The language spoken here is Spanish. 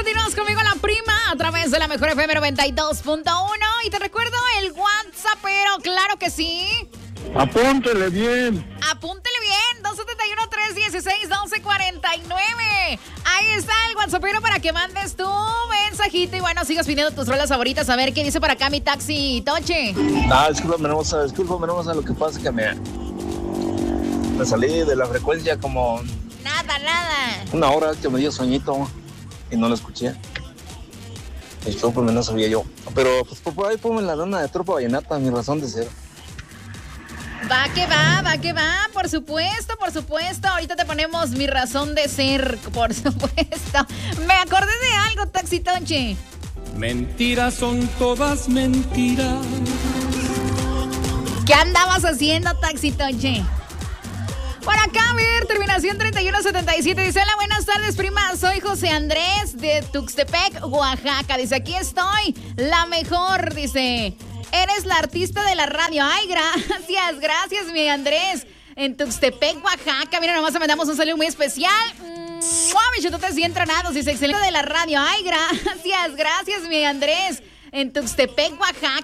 continúas conmigo La Prima a través de la Mejor FM 92.1 y te recuerdo el WhatsApp, pero claro que sí. Apúntele bien. Apúntele bien, 271-316-1249. Ahí está el WhatsAppero para que mandes tu mensajito y bueno, sigas pidiendo tus rolas favoritas. A ver qué dice por acá mi taxi, Toche. Discúlpame, hermosa, lo que pasa es que me salí de la frecuencia como Nada. una hora que me dio sueñito y no lo escuché. Discúlpame, no sabía yo. Pero pues por ahí ponme la dona de Tropa Vallenata, mi razón de ser. Va que va, por supuesto. Ahorita te ponemos mi razón de ser, por supuesto. Me acordé de algo, Taxi Toche. Mentiras son todas mentiras. ¿Qué andabas haciendo, Taxi Toche? Por acá, a ver, terminación 3177. Dice, hola, buenas tardes, prima. Soy José Andrés de Tuxtepec, Oaxaca. Dice, aquí estoy, la mejor, dice. Eres la artista de la radio. Ay, gracias, mi Andrés. En Tuxtepec, Oaxaca. Mira, nomás te mandamos un saludo muy especial. Bichototes y entrenados. Dice, excelente de la radio. Ay, gracias, mi Andrés. En Tuxtepec, Oaxaca.